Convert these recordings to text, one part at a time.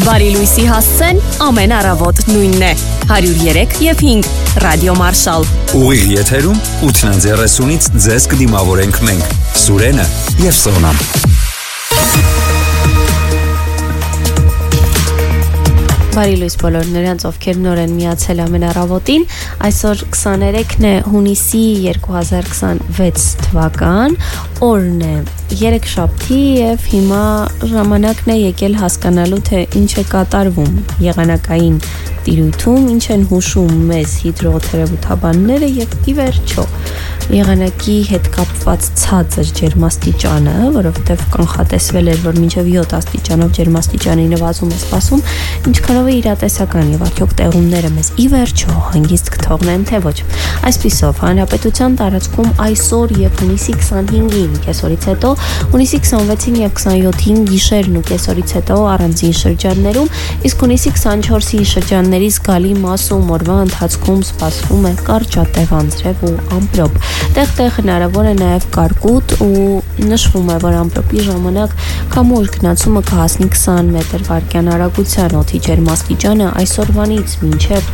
Բարի լույսի հասցեն ամեն առավոտ նույնն է 103 և 5 ռադիո Մարշալ։ Ուղիղ եթերում 8:30-ից ձեզ կդիմավորենք մենք Սուրենը և Սոնան։ Բարի լույս բոլոր նրանց, ովքեր նոր են միացել ամեն առավոտին։ Այսօր 23-ն է հունիսի 2026 թվական, օրն է երեքշաբթի եւ հիմա ժամանակն է եկել հասկանալու թե ինչ է կատարվում եղանակային տիրույթում, ինչ են հուշում մեզ հիդրոթերապևտաբանները եւ ի վերջո եղանակի հետ կապված ցածր ջերմաստիճանը, որովհետեւ կանխատեսվել էր, որ մինչեւ 7 աստիճանով ջերմաստիճանի նվազում է սպասում, ինչքանով է իրատեսական եւ արդյոք տեղումները մեզ ի վերջո հանգիստ կթողնեն թե ոչ։ Այսպիսով, հանրապետության տարածքում այսօր եւ հունիսի 25-ին կեսօրից հետո, հունիսի 26-ին եւ 27-ին գիշերն ու կեսօրից հետո առանձին շրջաններում, իսկ հունիսի 24-ի շրջանների զգալի մասում օրվա ընթացքում սպասվում է կարճատև անձրև ու ամպրոպ։ Տեղ-տեղ հնարավոր է նաև կարկուտ ու նշվում է, որ ամպրոպի ժամանակ քամու գնացումը կհասնի 20 մետր/վայրկյան արագության, օդի ջերմաստիճանը այսօրվանից մինչև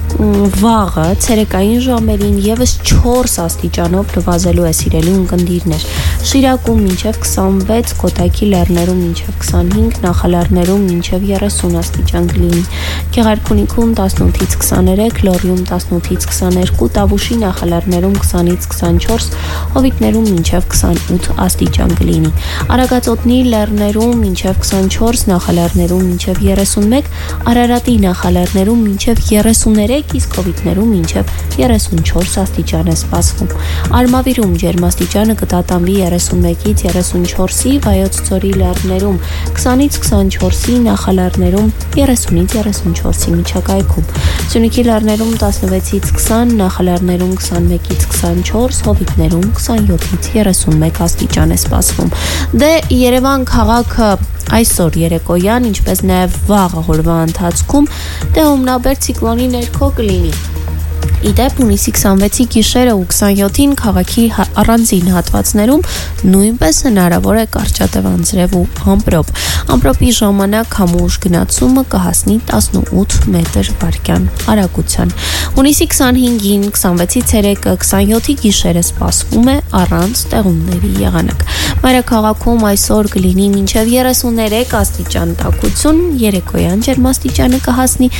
վաղը ցերեկային ժամերին եւս 4 աստիճանով նվազելու է սիրելի ունկնդիրներ։ Շիրակում մինչև 26, Կոտայքի լեռներում մինչև 25, Նախալեռներում մինչև 30 աստիճան կլինի։ Գեղարքունիքում 18-ից 23, Լոռիում 18-ից 22, Տավուշի նախալեռներում 20-ից 24, Հովիտներում մինչև 28 աստիճան կլինի։ Արագածոտնի լեռներում մինչև 24, Նախալեռներում մինչև 31, Արարատի նախալեռներում մինչև 33, իսկ Հովիտներում մինչև 34 աստիճան է սպասվում։ Արմավիրում ջերմաստիճանը կտատանվի 31-ից 34-ի, Վայոց ձորի լեռներում 20-ից 24-ի, Նախալեռներում 30-ից 34-ի միջակայքում։ Սյունիքի լեռներում 16-ից 20, Նախալեռներում 21-ից 24, Հովիտներում 27-ից 31 աստիճան է սպասվում։ Դե Երևան քաղաքը այսօր երեկոյան, ինչպես նաև վաղ օրվա ընթացքում տեղումնաբեր ցիկլոնի ներքո կլինի։ Իդեպ հունիսի 26-ի գիշերը ու 27-ին քաղաքի առանձին հատվածներում նույնպես հնարավոր է կարճատև անձրև ու ամպրոպ։ Ամպրոպի ժամանակ քամու գնացումը կհասնի 18 մետր/վայրկյան արագության։ Հունիսի 25-ին, 26-ի ցերեկը, 27-ի գիշերը սպասվում է առանց տեղումների եղանակ։ Մայրաքաղաքում այսօր կլինի մինչև 33 աստիճան տաքություն, երեկոյան ջերմաստիճանը կհասնի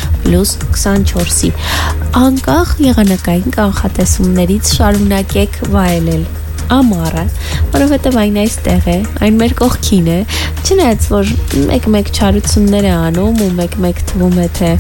+24-ի։ Անկախ եղանակային կանխատեսումներից շարունակեք վայելել ամառը, որովհետև այն այստեղ է, այն մեր կողքին է, չնայած որ մեկ-մեկ չարություններ է անում ու մեկ-մեկ թվում է թե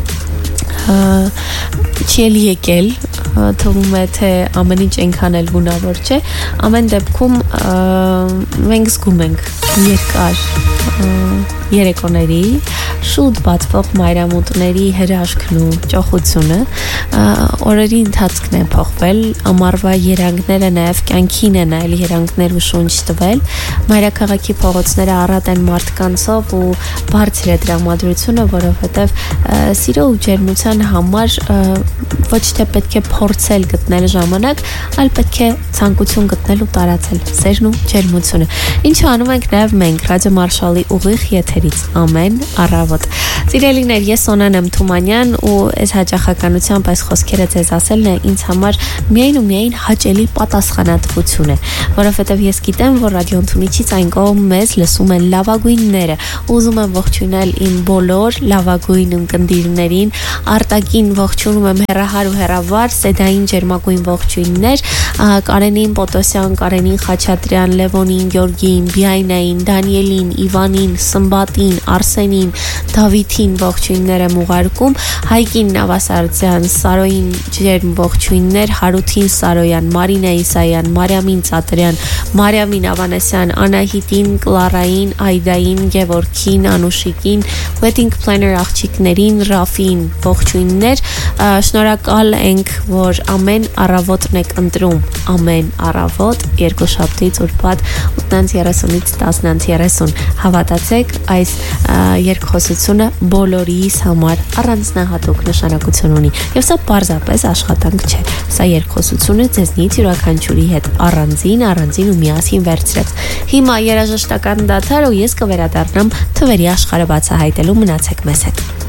չի էլ եկել, թվում է թե ամեն ինչ այնքան էլ գունավոր չէ, ամեն դեպքում մենք զգում ենք երկար երեկոների, շուտ բացվող մայրամուտների հրաշքն ու ճոխությունը, օրերի ընթացքն է փոխվել, ամառվա երանգները նաև կյանքին են այլ երանգներ ու շունչ տվել, մայրաքաղաքի փողոցները առատ են մարդկանցով ու բարձր է տրամադրությունը, որովհետև սիրո ու ջերմության համար ոչ թե պետք է փորձել գտնել ժամանակ, այլ պետք է ցանկություն գտնել ու տարածել սերն ու ջերմությունը։ Ինչը անում ենք նաև մենք Ռադիո Մարշալի ուղիղ եթերից ամեն առավոտ։ Սիրելիներ, ես Սոնան եմ Թումանյան ու այս հաճախականությամբ այս խոսքերը ձեզ ասելն է ինձ համար միայն ու միայն հաճելի պատասխանատվություն է, որովհետև ես գիտեմ, որ ռադիոընթունիչից այն կողմ մեզ լսում են լավագույնները։ Ուզում եմ ողջունել իմ բոլոր լավագույն ընկերներին, արտակին ողջունում եմ հեռահար ու հեռավար, սեդային ջերմագույն ողջույններ, Կարենին Պոտոսյան, Կարենին Խաչատրյան, Լևոնին, Գյորգիին, Բիայնային, Դանիելին, Իվանին, Սմբատին, Արսենին, Դավիթին ողջույններ եմ ուղարկում, Հայկին Նավասարդյան, Սարոյին ջերմ ողջույններ, Հարութին Սարոյան, Մարինա Իսայան, Մարիամին Ծատրյան, Մարիամին Ավանեսյան, Անահիտին, Կլարային, Այդային, Գևորգին, Անուշիկին, Wedding Planner աղջիկներին, Ռաֆին ողջույններ, շնորհակալ ենք, որ ամեն առավոտն եք ընտրում, ամեն առավոտ, երկուշաբթից ուրբաթ 8:30-ից 10:30, հավատացեք, այս երկխոսությունը երկխոսությունը բոլորիս համար առանձնահատուկ նշանակություն ունի։ Եվ սա պարզապես աշխատանք չէ։ Սա երկխոսությունը ձեզնից յուրաքանչյուրի հետ առանձին ու միասին վերցրեց։ Հիմա երաժշտական դադար ու ես կվերադառնամ թվերի աշխարհը բացահայտելու, մնացեք մեզ հետ։